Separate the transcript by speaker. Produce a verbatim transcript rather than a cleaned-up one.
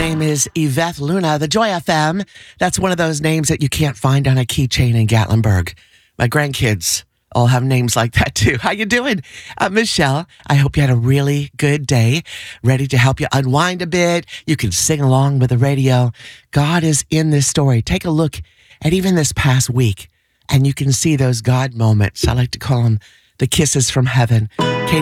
Speaker 1: name is Yvette Luna, the Joy F M. That's one of those names that you can't find on a keychain in Gatlinburg. My grandkids all have names like that too. How you doing? Uh, Michelle, I hope you had a really good day, ready to help you unwind a bit. You can sing along with the radio. God is in this story. Take a look at even this past week, and you can see those God moments. I like to call them the kisses from heaven. Katie